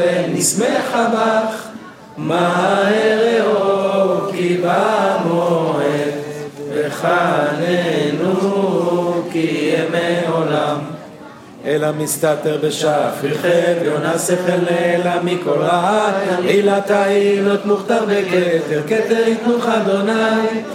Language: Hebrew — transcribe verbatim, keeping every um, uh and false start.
נשמח בך מהר כי במועד וחננו כי ימי עולם אלא מסתתר בשפריכם יונה שכל אלא מכל רעה עילת העילות מוכתר בכתר כתר יתנוך אדוני